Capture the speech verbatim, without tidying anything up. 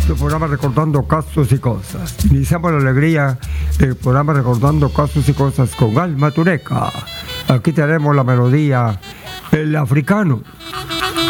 tu programa Recordando Casos y Cosas. Iniciamos la alegría del programa Recordando Casos y Cosas con Alma Tureca. Aquí tenemos la melodía El Africano.